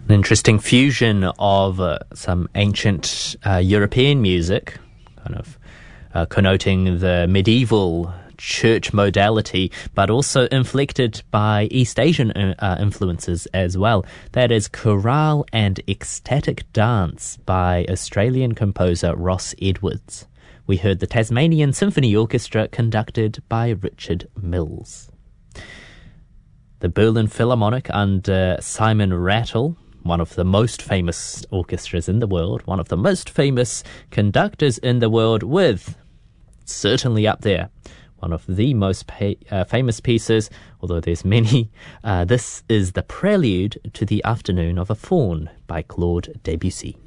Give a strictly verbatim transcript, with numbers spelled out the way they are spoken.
An interesting fusion of uh, some ancient uh, European music, kind of uh, connoting the medieval church modality, but also inflected by East Asian uh, influences as well. That is chorale and ecstatic dance by Australian composer Ross Edwards. We heard the Tasmanian Symphony Orchestra conducted by Richard Mills. The Berlin Philharmonic under Simon Rattle, one of the most famous orchestras in the world, one of the most famous conductors in the world, with, certainly up there, one of the most pa- uh, famous pieces, although there's many. Uh, this is the prelude to the Afternoon of a Faun by Claude Debussy.